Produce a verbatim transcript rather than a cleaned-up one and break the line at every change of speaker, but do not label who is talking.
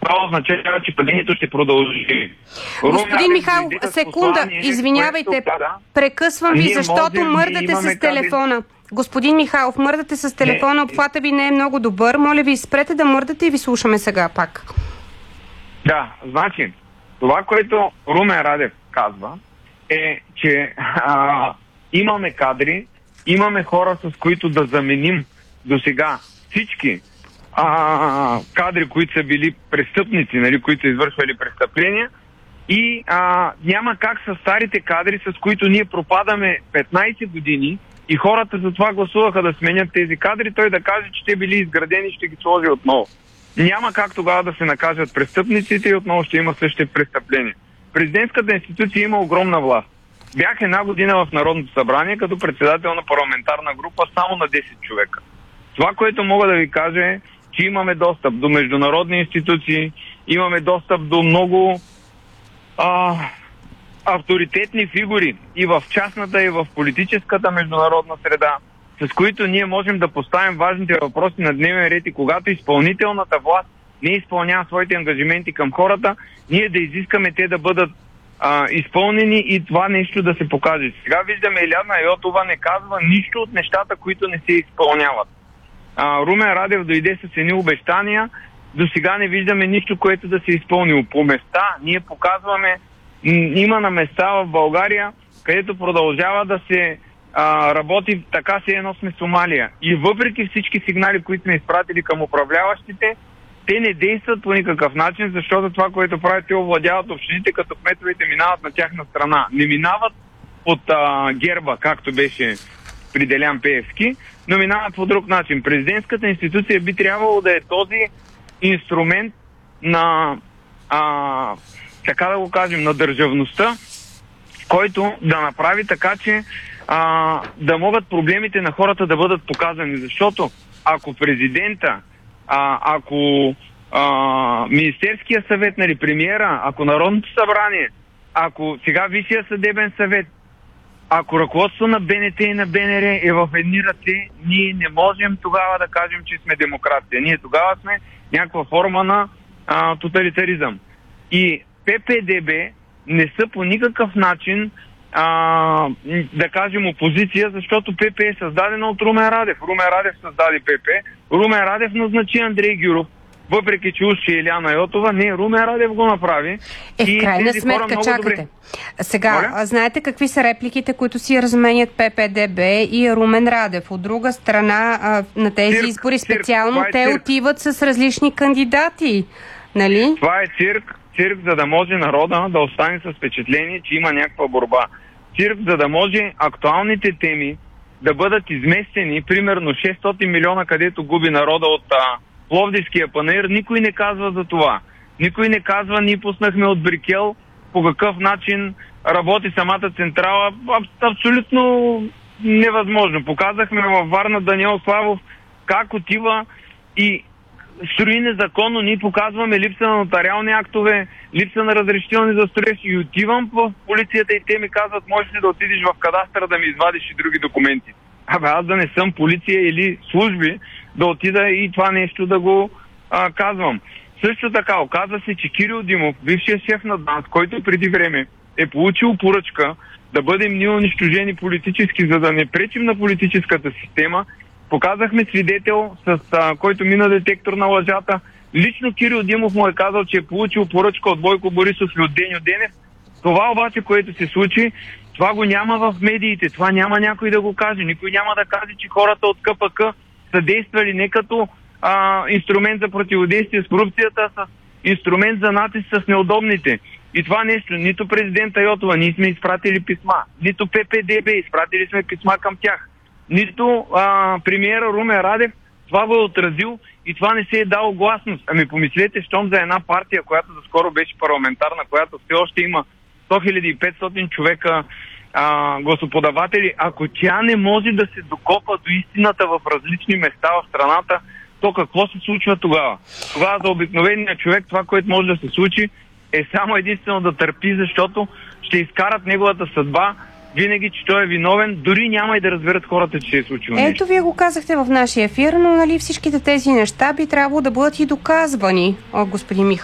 Това означава, че падението ще продължи.
Господин Михайлов, секунда, извинявайте, прекъсвам ви, защото мърдате с телефона. Господин Михайлов, мърдате с телефона, не. Обхвата ви не е много добър. Моля ви, спрете да мърдате и ви слушаме сега пак.
Да, значи, това, което Румен Радев казва, е, че а, имаме кадри, имаме хора, с които да заменим досега всички а, кадри, които са били престъпници, нали, които са извършвали престъпления, и а, няма как с старите кадри, с които ние пропадаме петнайсет години, и хората за това гласуваха да сменят тези кадри, той да каже, че те били изградени и ще ги сложи отново. Няма как тогава да се накажат престъпниците и отново ще има същите престъпления. Президентската институция има огромна власт. Бях една година в Народното събрание като председател на парламентарна група само на десет човека. Това, което мога да ви кажа е, че имаме достъп до международни институции, имаме достъп до много а, авторитетни фигури и в частната, и в политическата международна среда, с които ние можем да поставим важните въпроси на дневен ред, и когато изпълнителната власт не изпълнява своите ангажименти към хората, ние да изискаме те да бъдат а, изпълнени и това нещо да се покаже. Сега виждаме, Илияна Йотова не казва нищо от нещата, които не се изпълняват. А, Румен Радев дойде с едни обещания, до сега не виждаме нищо, което да се е изпълнило. По места ние показваме, има на места в България, където продължава да се а, работи така, се едно сме Сомалия. И въпреки всички сигнали, които сме изпратили към управляващите, те не действат по никакъв начин, защото това, което правят, те овладяват общините, като кметовете минават на тяхна страна. Не минават от а, герба, както беше при Делян Пеевски, но минават по друг начин. Президентската институция би трябвало да е този инструмент на, а, така да го кажем, на държавността, който да направи така, че а, да могат проблемите на хората да бъдат показани. Защото ако президента, а, ако а, Министерския съвет, нали, премиера, ако Народното събрание, ако сега Висшия съдебен съвет, ако ръководството на БНТ и на БНР е в едни ръце, ние не можем тогава да кажем, че сме демокрация. Ние тогава сме някаква форма на а, тоталитаризъм. И ППДБ не са по никакъв начин, а, да кажем, опозиция, защото ПП е създадена от Румен Радев. Румен Радев създаде ПП. Румен Радев назначи Андрей Гюров. Въпреки че уж е Илияна Йотова, не, Румен Радев го направи.
Е, в крайна сметка, чакайте. Добре. Сега, Моля? Знаете какви са репликите, които си разменят ППДБ и Румен Радев? От друга страна, на тези цирк, избори специално цирк, те цирк. отиват с различни кандидати. Нали? Това
е цирк, цирк, за да може народа да остане с впечатление, че има някаква борба. Цирк, за да може актуалните теми да бъдат изместени, примерно шестстотин милиона, където губи народа от а, Пловдивския панаир, никой не казва за това. Никой не казва, ние пуснахме от Брикел, по какъв начин работи самата централа. Аб, абсолютно невъзможно. Показахме във Варна Даниел Славов как отива и строи незаконно. Ние показваме липса на нотариални актове, липса на разрешителни за строеж, и отивам в полицията и те ми казват, можеш ли да отидеш в кадастъра да ми извадиш и други документи. Абе, аз да не съм полиция или служби, да отида и това нещо да го а, казвам. Също така, оказва се, че Кирил Димов, бившият шеф на ДАНС, който преди време е получил поръчка да бъдем ние унищожени политически, за да не пречим на политическата система, показахме свидетел, с а, който мина детектор на лъжата. Лично Кирил Димов му е казал, че е получил поръчка от Бойко Борисов и от Деньо Денев. Това обаче, което се случи, това го няма в медиите, това няма някой да го каже. Никой няма да каже, че хората от КПК са действали не като а, инструмент за противодействие с корупцията, а с инструмент за натиск с неудобните. И това нещо, нито президента Йотова, ние сме изпратили писма, нито ППДБ, изпратили сме писма към тях, нито а, премиера Румен Радев това го е отразил и това не се е дало гласност. Ами помислете, щом за една партия, която доскоро беше парламентарна, която все още има сто хиляди и петстотин човека а, гласоподаватели, ако тя не може да се докопа до истината в различни места в страната, то какво се случва тогава? Тогава за обикновения човек това, което може да се случи, е само единствено да търпи, защото ще изкарат неговата съдба винаги, че той е виновен, дори няма и да разберат хората, че се е случило нещо.
Ето, вие го казахте в нашия ефир, но нали всичките тези неща би трябвало да бъдат и доказвани, о, господин Михайлов.